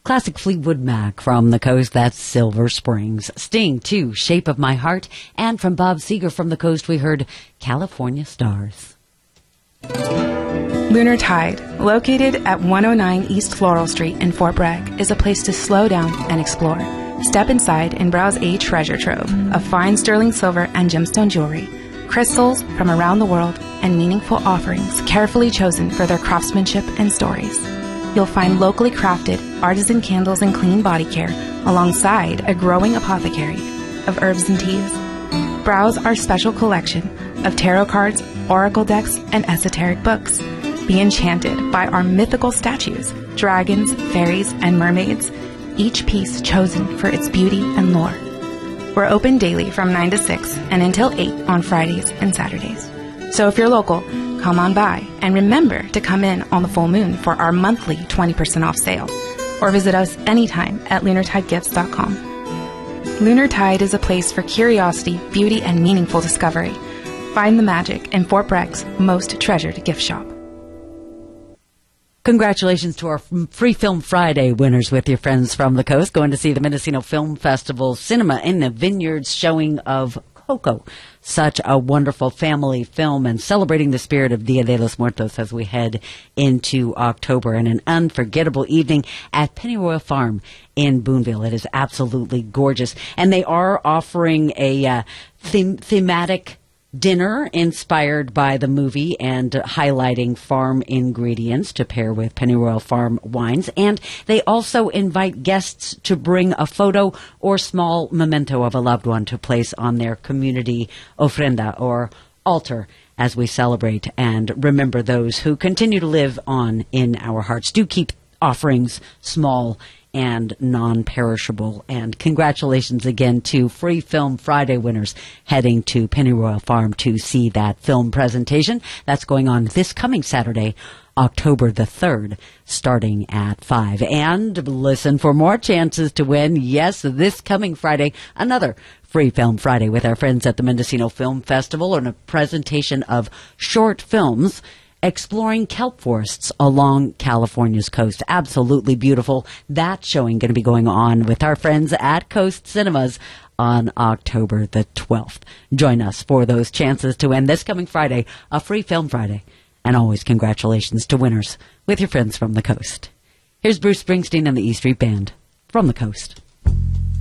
Classic Fleetwood Mac from the coast, that's Silver Springs. Sting, too, Shape of My Heart. And from Bob Seger from the coast, we heard California Stars. Lunar Tide, located at 109 East Floral Street in Fort Bragg, is a place to slow down and explore. Step inside and browse a treasure trove of fine sterling silver and gemstone jewelry, crystals from around the world, and meaningful offerings carefully chosen for their craftsmanship and stories. You'll find locally crafted artisan candles and clean body care alongside a growing apothecary of herbs and teas. Browse our special collection of tarot cards, oracle decks, and esoteric books. Be enchanted by our mythical statues, dragons, fairies, and mermaids, each piece chosen for its beauty and lore. We're open daily from 9 to 6 and until 8 on Fridays and Saturdays. So if you're local, come on by and remember to come in on the full moon for our monthly 20% off sale, or visit us anytime at lunartidegifts.com. Lunar Tide is a place for curiosity, beauty, and meaningful discovery. Find the magic in Fort Bragg's most treasured gift shop. Congratulations to our Free Film Friday winners with your friends from the coast, going to see the Mendocino Film Festival Cinema in the Vineyards showing of Coco. Such a wonderful family film and celebrating the spirit of Dia de los Muertos as we head into October, and an unforgettable evening at Pennyroyal Farm in Boonville. It is absolutely gorgeous. And they are offering a thematic dinner inspired by the movie and highlighting farm ingredients to pair with Pennyroyal Farm wines. And they also invite guests to bring a photo or small memento of a loved one to place on their community ofrenda or altar as we celebrate and remember those who continue to live on in our hearts. Do keep offerings small and non-perishable. And congratulations again to Free Film Friday winners heading to Pennyroyal Farm to see that film presentation. That's going on this coming Saturday, October the 3rd, starting at 5. And listen for more chances to win. Yes, this coming Friday, another Free Film Friday with our friends at the Mendocino Film Festival and a presentation of short films exploring kelp forests along California's coast. Absolutely beautiful. That showing going to be going on with our friends at Coast Cinemas on October the 12th. Join us for those chances to win this coming Friday, a Free Film Friday. And always congratulations to winners with your friends from the coast. Here's Bruce Springsteen and the E Street Band from the coast.